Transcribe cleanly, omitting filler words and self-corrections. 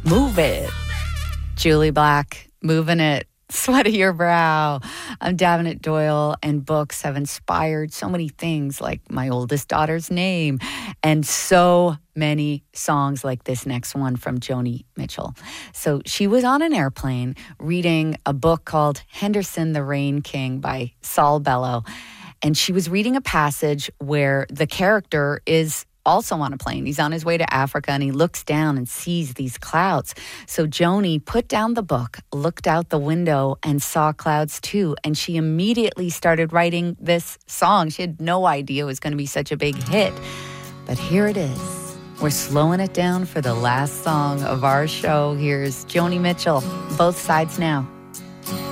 Move It. Julie Black, Moving It. Sweat of Your Brow. I'm Davenant Doyle, and books have inspired so many things like my oldest daughter's name and so many songs like this next one from Joni Mitchell. So she was on an airplane reading a book called Henderson the Rain King by Saul Bellow, and she was reading a passage where the character is also on a plane. He's on his way to Africa and he looks down and sees these clouds. So Joni put down the book, looked out the window and saw clouds too. And she immediately started writing this song. She had no idea it was going to be such a big hit. But here it is. We're slowing it down for the last song of our show. Here's Joni Mitchell, Both Sides Now.